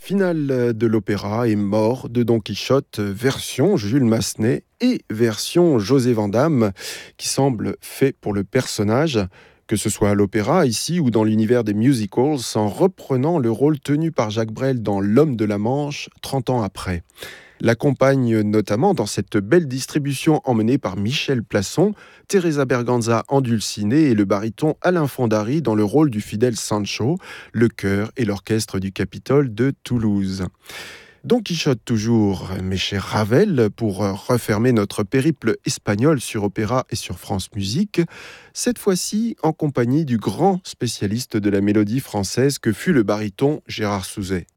Finale de l'opéra et mort de Don Quichotte, version Jules Massenet et version José Vandamme, qui semble fait pour le personnage, que ce soit à l'opéra, ici, ou dans l'univers des musicals, en reprenant le rôle tenu par Jacques Brel dans L'Homme de la Manche, 30 ans après. L'accompagne notamment dans cette belle distribution emmenée par Michel Plasson, Teresa Berganza en dulciné et le baryton Alain Fondary dans le rôle du fidèle Sancho, le chœur et l'orchestre du Capitole de Toulouse. Don Quichotte toujours, mais chez Ravel, pour refermer notre périple espagnol sur Opéra et sur France Musique, cette fois-ci en compagnie du grand spécialiste de la mélodie française que fut le baryton Gérard Souzet.